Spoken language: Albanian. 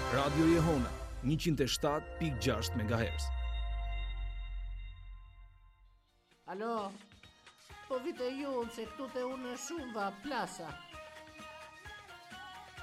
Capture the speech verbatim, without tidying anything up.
Radio Jehona, njëqind e shtatë pikë gjashtë megahertz. Alo, po vite ju se këtu te unë shumë va plasa.